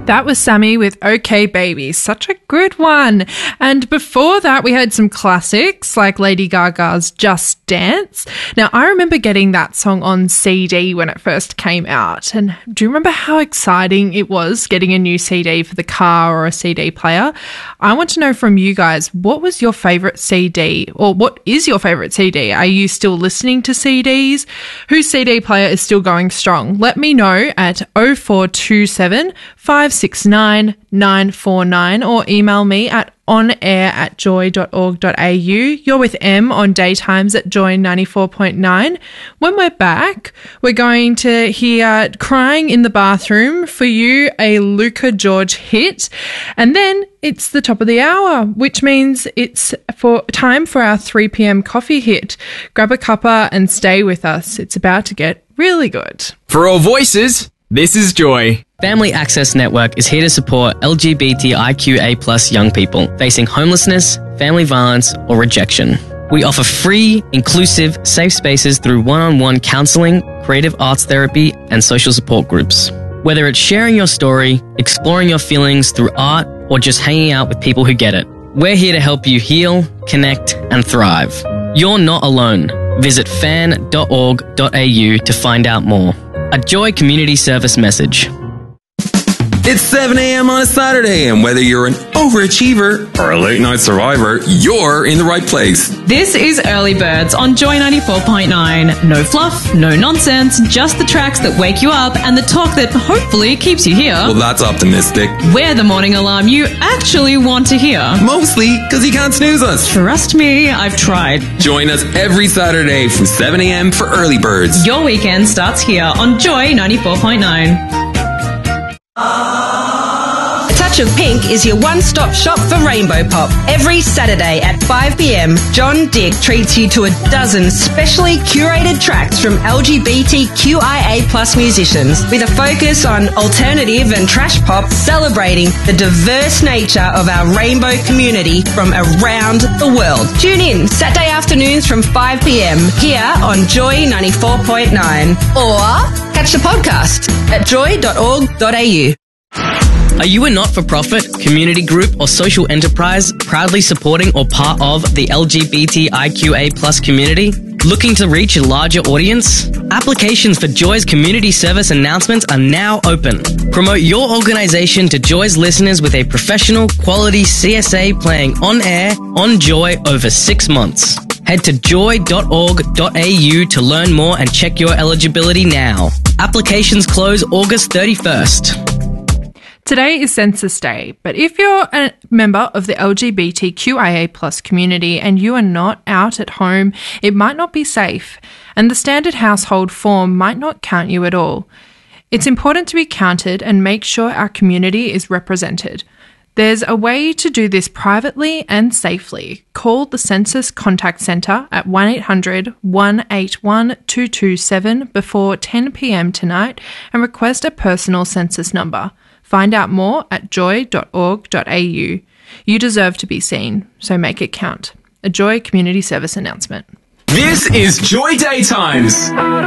That was Sammy with OK Baby. Such a good one. And before that, we had some classics like Lady Gaga's Just Dance. Now, I remember getting that song on CD when it first came out. And do you remember how exciting it was getting a new CD for the car or a CD player? I want to know from you guys, what was your favourite CD, or what is your favourite CD? Are you still listening to CDs? Whose CD player is still going strong? Let me know at 0427 569 949 or email me at onair@joy.org.au. You're with Em on Daytimes at Joy 94.9. When we're back, we're going to hear Crying in the Bathroom, for you, a Luca George hit. And then it's the top of the hour, which means it's time for our 3 p.m. coffee hit. Grab a cuppa and stay with us. It's about to get really good. For all voices, this is Joy. Family Access Network is here to support LGBTIQA+ young people facing homelessness, family violence, or rejection. We offer free, inclusive, safe spaces through one-on-one counselling, creative arts therapy, and social support groups. Whether it's sharing your story, exploring your feelings through art, or just hanging out with people who get it, we're here to help you heal, connect, and thrive. You're not alone. Visit fan.org.au to find out more. A Joy Community Service message. It's 7 a.m. on a Saturday, and whether you're an overachiever or a late-night survivor, you're in the right place. This is Early Birds on Joy 94.9. No fluff, no nonsense, just the tracks that wake you up and the talk that hopefully keeps you here. Well, that's optimistic. We're the morning alarm you actually want to hear. Mostly because you can't snooze us. Trust me, I've tried. Join us every Saturday from 7 a.m. for Early Birds. Your weekend starts here on Joy 94.9. A Touch of Pink is your one-stop shop for Rainbow Pop. Every Saturday at 5 p.m, John Dick treats you to a dozen specially curated tracks from LGBTQIA+ musicians with a focus on alternative and trash pop, celebrating the diverse nature of our rainbow community from around the world. Tune in Saturday afternoons from 5 p.m. here on Joy 94.9, or catch the podcast at joy.org.au. Are you a not-for-profit, community group, or social enterprise proudly supporting or part of the LGBTIQA+ community? Looking to reach a larger audience? Applications for Joy's community service announcements are now open. Promote your organisation to Joy's listeners with a professional, quality CSA playing on air, on Joy over 6 months. Head to joy.org.au to learn more and check your eligibility now. Applications close August 31st. Today is Census Day, but if you're a member of the LGBTQIA+ community and you are not out at home, it might not be safe, and the standard household form might not count you at all. It's important to be counted and make sure our community is represented. There's a way to do this privately and safely. Call the Census Contact Centre at 1800 181 227 before 10 p.m. tonight and request a personal census number. Find out more at joy.org.au. You deserve to be seen, so make it count. A Joy Community Service announcement. This is Joy Daytimes.